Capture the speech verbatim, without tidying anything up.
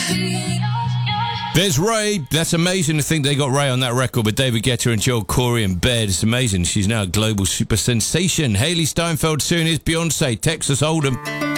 There's Ray. That's amazing to think they got Ray on that record with David Guetta and Joel Corey in bed. It's amazing. She's now a global super sensation. Hayley Steinfeld soon is Beyonce, Texas Hold'em.